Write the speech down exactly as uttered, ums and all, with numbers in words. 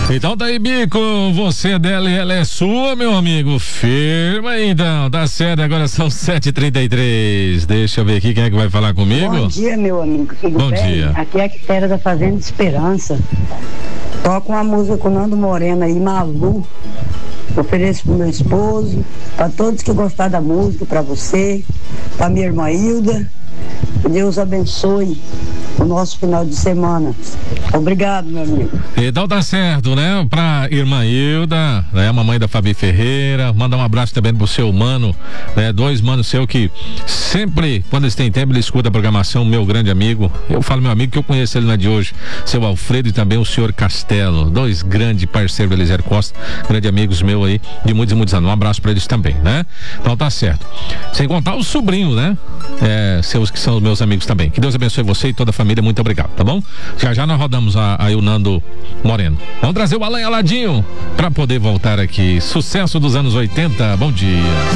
Então tá aí, Bico, você é dela e ela é sua, meu amigo. Firma aí, então, tá certo, agora são sete e trinta e três. Deixa eu ver aqui quem é que vai falar comigo. Bom dia, meu amigo, tudo Bom bem? dia. Aqui é a Quitéria da Fazenda Esperança. Toca uma música com o Nando Moreno aí, Malu. Ofereço pro meu esposo, para todos que gostaram da música, para você, para minha irmã Hilda. Que Deus abençoe o nosso final de semana. Obrigado, meu amigo. Então tá certo, né? Pra irmã Hilda, né? A mamãe da Fabi Ferreira, manda um abraço também pro seu mano, né? Dois manos seu que sempre, quando eles têm tempo, ele escuta a programação, meu grande amigo. Eu falo meu amigo que eu conheço ele não é de hoje, seu Alfredo e também o senhor Castelo, dois grandes parceiros do Eliezer Costa, grandes amigos meus aí, de muitos e muitos anos. Um abraço pra eles também, né? Então tá certo. Sem contar os sobrinhos, né? É, seus que são os meus amigos também. Que Deus abençoe você e toda a família, muito obrigado, tá bom? Já já nós rodamos a, a o Nando Moreno. Vamos trazer o Alan Aladinho pra poder voltar aqui. Sucesso dos anos oitenta, bom dia.